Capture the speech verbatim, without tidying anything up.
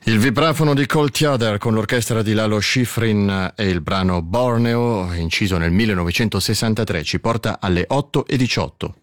Il vibrafono di Colt Theodore con l'orchestra di Lalo Schifrin e il brano Borneo, inciso nel millenovecentosessantatré, ci porta alle otto e diciotto.